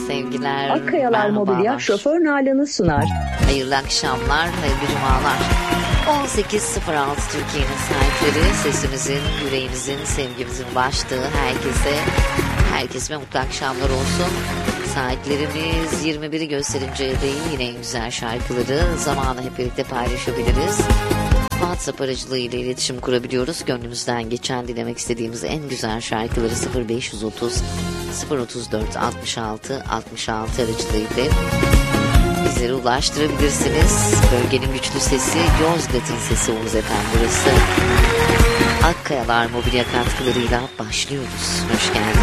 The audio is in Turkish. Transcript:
sevgiler, Akkayalar Mobilya merhabalar. şoför Nalan'ı sunar. Hayırlı akşamlar, hayırlı cumalar. 18.06 Türkiye'nin saatleri, sesimizin, yüreğimizin, sevgimizin ulaştığı herkese mutlu akşamlar olsun. Saatlerimiz 21'i gösterinceye değin yine en güzel şarkıları zamanla hep birlikte paylaşabiliriz. WhatsApp aracılığıyla iletişim kurabiliyoruz. Gönlümüzden geçen, dinlemek istediğimiz en güzel şarkıları 0530 034 66 66 aracılığıyla bizlere ulaştırabilirsiniz. Bölgenin güçlü sesi, Yozgat'ın sesi Oğuz Efendi burası. Akkayalar Mobilya katkılarıyla başlıyoruz. Hoş geldiniz.